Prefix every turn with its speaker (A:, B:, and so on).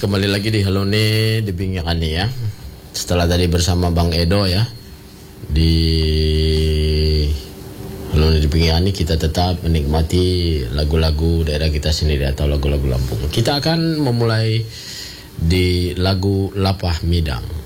A: Kembali lagi di Halone di Bingyakani ya. Setelah tadi bersama Bang Edo ya di Halone di Bingyakani, kita tetap menikmati lagu-lagu daerah kita sendiri atau lagu-lagu Lampung. Kita akan memulai di lagu Lapah Midang.